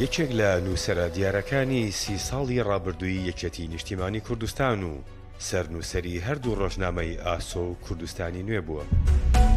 یەکێک لە نووسەرە دیارەکانی 30 ساڵی ڕابردووی یەکێتی نیشتیمانی کوردستان و سەرنووسەری هەردوو ڕۆژنامەی ئاسۆ و کوردستانی نوێ بووە.